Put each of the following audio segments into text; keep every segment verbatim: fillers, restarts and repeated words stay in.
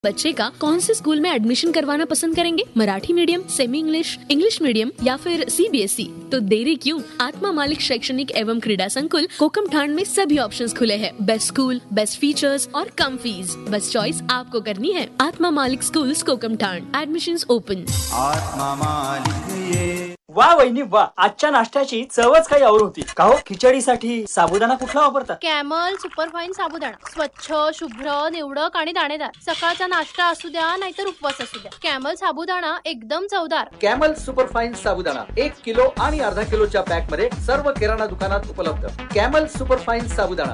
बच्चे का कौन से स्कूल में एडमिशन करवाना पसंद करेंगे? Marathi medium, semi English, English medium या फिर सी बी एस ई? तो देरी क्यों? आत्मा मालिक शैक्षणिक एवं क्रीड़ा संकुल कोकमठाण में सभी ऑप्शंस खुले हैं। बेस्ट स्कूल, बेस्ट फीचर्स और कम फीस, बस चॉइस आपको करनी है। आत्मा मालिक स्कूल्स कोकमठाण, एडमिशन्स ओपन। आत्मा मालिक ये वा वहिनी वा, आजच्या नाश्त्याची चवच काही और होती का हो? खिचडीसाठी साबुदाणा कुठला वापरता? कॅमल सुपरफाईन साबुदाणा, स्वच्छ, शुभ्र, निवडक आणि दाणेदार। सकाळचा नाश्ता असू द्या नाहीतर उपवास असू द्या, कॅमल साबुदाणा एकदम चवदार। कॅमल सुपरफाईन साबुदाणा एक किलो आणि अर्धा किलोच्या पॅक मध्ये सर्व किराणा दुकानात उपलब्ध। कॅमल सुपरफाईन साबुदाणा।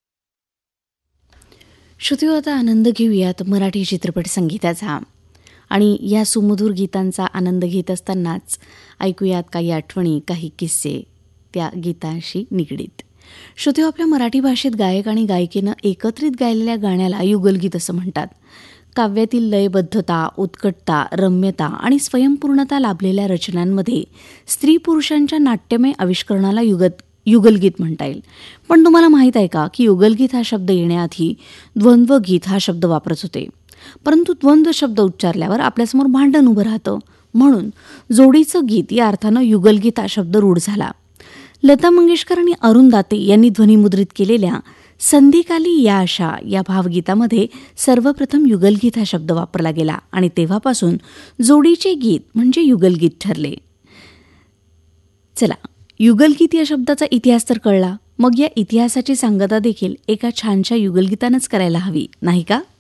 श्रोत्यो, आता आनंद घेऊयात मराठी चित्रपट संगीताचा आणि या सुमधुर गीतांचा आनंद घेत असतानाच ऐकूयात काही आठवणी, काही किस्से त्या गीतांशी निगडीत। श्रोत्यो, आपल्या मराठी भाषेत गायक आणि गायिकेनं एकत्रित गायलेल्या गाण्याला युगलगीत असं म्हणतात। काव्यातील लयबद्धता, उत्कटता, रम्यता आणि स्वयंपूर्णता लाभलेल्या रचनांमध्ये स्त्री पुरुषांच्या नाट्यमय आविष्करणाला युगत युगलगीत म्हणता येईल। पण तुम्हाला माहीत आहे का की युगलगीत हा शब्द येण्याआधी द्वंद्वगीत हा शब्द वापरत होते, परंतु द्वंद्व शब्द उच्चारल्यावर आपल्यासमोर भांडण उभं राहतं, म्हणून जोडीचं गीत या अर्थानं युगलगीत हा शब्द रूढ झाला। लता मंगेशकर आणि अरुण दाते यांनी ध्वनिमुद्रित केलेल्या संधिकाली या आशा या भावगीतामध्ये सर्वप्रथम युगलगीत हा शब्द वापरला गेला आणि तेव्हापासून जोडीचे गीत म्हणजे युगलगीत ठरले। चला, युगलगीत या शब्दाचा इतिहास तर कळला, मग या इतिहासाची सांगता देखील एका छानशा युगलगीतानंच करायला हवी, नाही का?